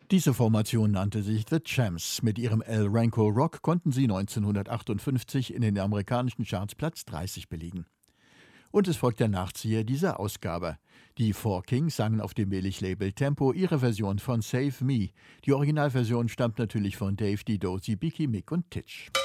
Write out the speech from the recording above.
Diese Formation nannte sich The Champs. Mit ihrem El Ranco Rock konnten sie 1958 in den amerikanischen Charts Platz 30 belegen. Und es folgt der Nachzieher dieser Ausgabe. Die Four Kings sangen auf dem Billig-Label Tempo ihre Version von Save Me. Die Originalversion stammt natürlich von Dave, Di Dozy, Biki, Mick und Titch.